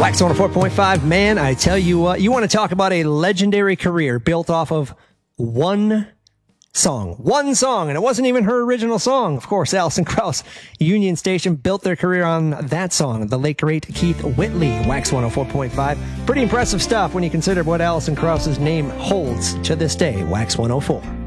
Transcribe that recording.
Wax 104.5, man, I tell you what, you want to talk about a legendary career built off of one song, and it wasn't even her original song. Of course, Alison Krauss, Union Station, built their career on that song, the late great Keith Whitley. Wax 104.5. Pretty impressive stuff when you consider what Alison Krauss's name holds to this day. Wax 104.